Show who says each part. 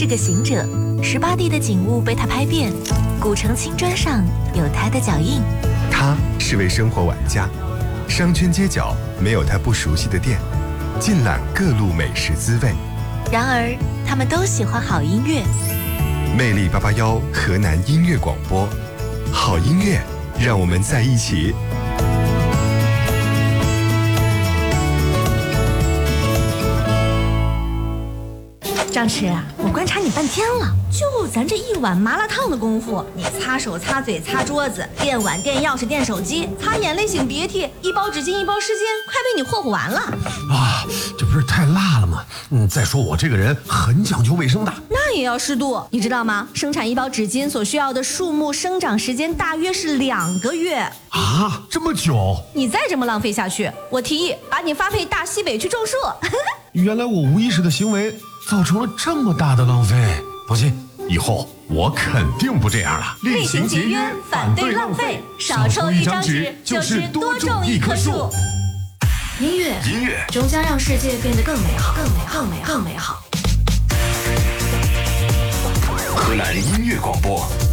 Speaker 1: 是个行者，18地的景物被他拍遍，古城青砖上有他的脚印。
Speaker 2: 他是位生活玩家，商圈街角没有他不熟悉的店，尽览各路美食滋味。
Speaker 1: 然而，他们都喜欢好音乐。
Speaker 2: 魅力881河南音乐广播，好音乐，让我们在一起。
Speaker 3: 张弛，我观察你半天了，就咱这一碗麻辣烫的功夫，你擦手、擦嘴、擦桌子，垫碗、垫钥匙、垫手机，擦眼泪、擤鼻涕，一包纸巾、一包湿巾，快被你霍霍完了
Speaker 4: 啊！这不是太辣了吗？再说我这个人很讲究卫生的，
Speaker 3: 那也要适度，你知道吗？生产一包纸巾所需要的树木生长时间大约是2个月
Speaker 4: 啊，这么久！
Speaker 3: 你再这么浪费下去，我提议把你发配大西北去种树。
Speaker 4: 原来我无意识的行为造成了这么大的浪费，放心，以后我肯定不这样了。
Speaker 3: 厉行节约，反对浪费，少抽一张纸就是多种一棵树。
Speaker 1: 音乐终将让世界变得更美好，更美好。
Speaker 2: 河南音乐广播